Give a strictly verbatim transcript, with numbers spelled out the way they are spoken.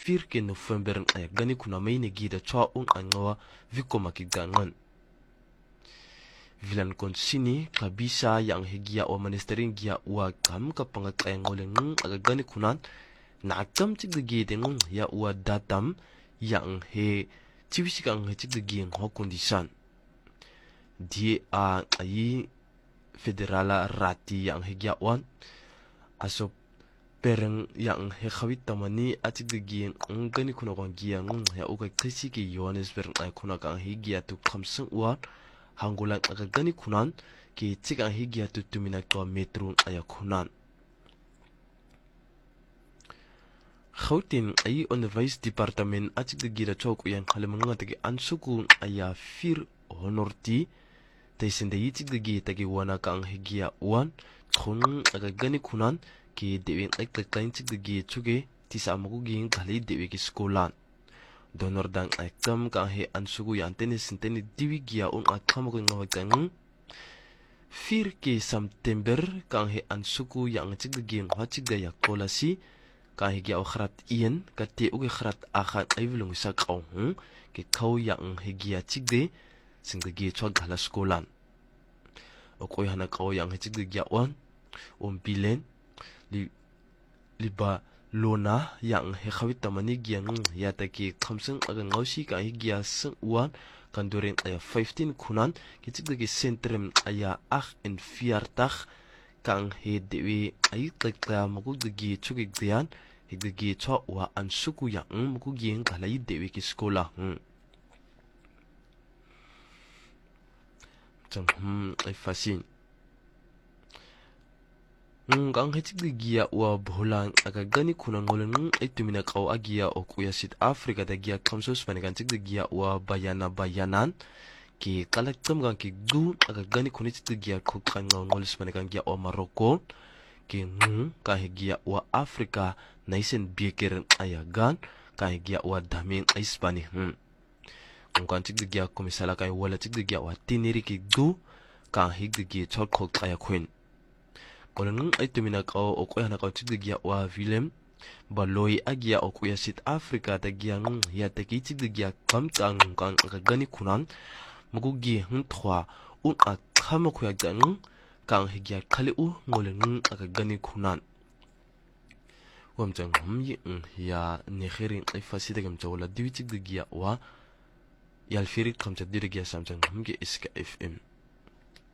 vier ke November ay gani kuna may negida chwa un angawa viko makigangan vilan konsini kabisa yang higia o ministerin gia wa kam kapanga kayangoleng agagani kunan na akam tigde dengung ya wa datam yang he tiwisikang he tigde ho kondisan die a ayi federala rati yang higia wan aso pereng yang he khawit tamani atigde gieng ngani kuna kon giang ya uga kisi ki yohanes pereng ay kuna kang higia tu kamsung wan hangulan agagani kunan ki tigang higia tu tumina ko metro aya kunan Gauteng ay onderwysdepartement atigde gira chok yang halemanga tagi ansuku aya fir honorti taisende yitigde gi tagi wana kang higia wan khun agagani kunan ki dewen ek klein tigde gi chuge tisa amugu gi ngali dewe ki skolan donor dang akam kang he ansuku yang tenis sinteni diwi gia un akam ko ngawang fir ke September kang he ansuku yang tigde gi nghatigde yakolasi kang higia o khrat ien ka te uge khrat akhat ay vilung sa kaw ke kaw yang higia tigde singde gi chwa gala skolan o koy hana kaw yang tigde gia wan om bilen li liba lona yang he khawit tamani giang ya ta ki khamsung aga ngausi ka higia sung wan kan during aya fifteen kunan ki tigde gi centrum aya ach en viertig kang he dewe ay tlekla magu gi chugi dian higgi cho wa ansuku yang muku gieng kalai dewe ki skola hm chang hm ay fasin ngang hetig gia wa bholang aga gani kuna ngolen ay tumina kaw agia o kuya South Africa da gia kamsos panigan tig gia wa bayana bayanan ki kalaktam gang ki du aga gani kunit tig gia ko kan ngolis panigan gia o Morocco ki ngu ka higia wa Afrika naisen biker ayagan ka higia wa damin Hispani hmm ngkan tig gia komisala kai wala tig gia wa tiniri ki du ka higia chol khok aya khuen kolon ay tumina ka o ko yana ka tig gia wa Willem baloi agia o kuya South Africa ta gia ng ya ta ki tig gia kam tang kan ka gani kunan mugugi hun thwa un a khamo kuya gang kang higia khali u ngolen aga gani kunan wam jang hum yi ya neherin ay fasida gam jawla diwitig de gia wa yal firik kam ta dirgia sam jang hum ge iska F M